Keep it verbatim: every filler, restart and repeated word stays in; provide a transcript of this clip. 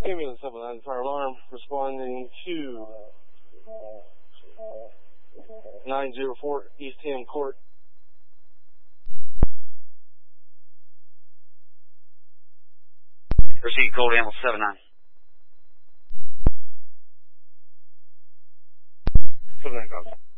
Ambulance seven nine, fire alarm, responding to nine oh four East Ham Court. Proceed, code ambulance seven nine. seven nine,